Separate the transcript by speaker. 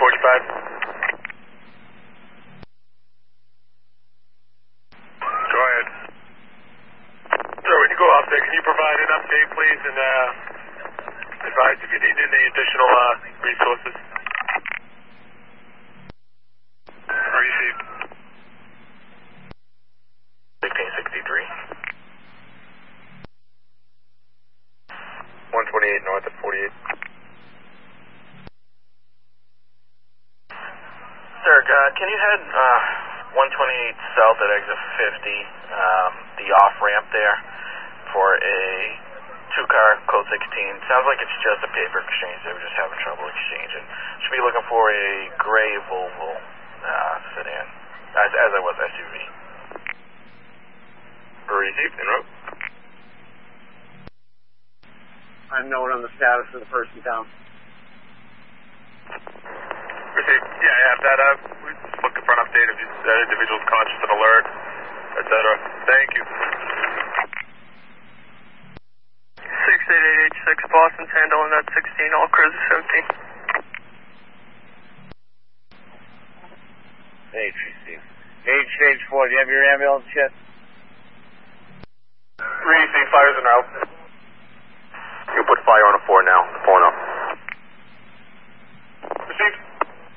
Speaker 1: Go ahead. Sir, when you go out there, can you provide an update, please, and advise if you need any additional resources? Received. 1663. 128 north at 48.
Speaker 2: Sir, can you head 128 south at exit 50, the off-ramp there, for a two-car code 16? Sounds like it's just a paper exchange. They were just having trouble exchanging. Should be looking for a gray Volvo sedan, as I was SUV.
Speaker 1: Received, en route.
Speaker 3: Unknown on the status of the person down.
Speaker 1: Received. Yeah, I have that. We're just looking for an update if that individual's conscious and alert, etc. Thank you.
Speaker 4: 68886 Boston's handling that 16, all crews are 17.
Speaker 3: Hey, received. Stage 4, do you have your ambulance yet?
Speaker 1: Received, fire's en route. You put fire on a 4 now.